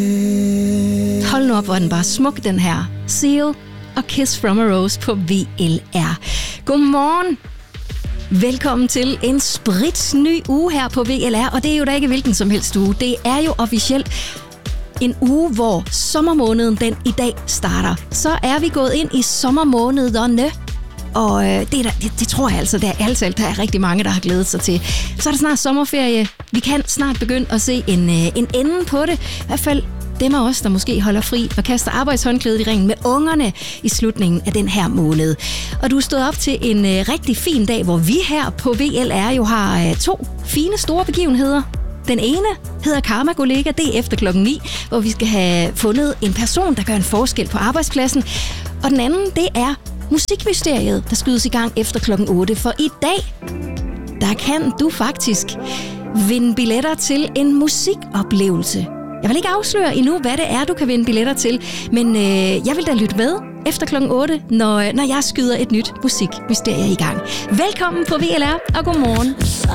Hold nu op, hvor den bare smuk, den her. Seal og Kiss from a Rose på VLR. Godmorgen. Velkommen til en spritsny uge her på VLR, og det er jo da ikke hvilken som helst uge. Det er jo officielt en uge, hvor sommermåneden den i dag starter. Så er vi gået ind i sommermånederne, og det tror jeg altså, der er rigtig mange, der har glædet sig til. Så er der snart sommerferie. Vi kan snart begynde at se en ende på det. I hvert fald dem af os, der måske holder fri og kaster arbejdshåndklædet i ringen med ungerne i slutningen af den her måned. Og du er stået op til en rigtig fin dag, hvor vi her på VLR jo har 2 fine store begivenheder. Den ene hedder Karma Kollega, det er efter klokken 9, hvor vi skal have fundet en person, der gør en forskel på arbejdspladsen. Og den anden, det er Musikmysteriet, der skydes i gang efter klokken 8. For i dag, der kan du faktisk vinde billetter til en musikoplevelse. Jeg vil ikke afsløre endnu, hvad det er, du kan vinde billetter til, men jeg vil da lytte med efter klokken 8, når jeg skyder et nyt musikmysterie i gang. Velkommen på VLR, og godmorgen.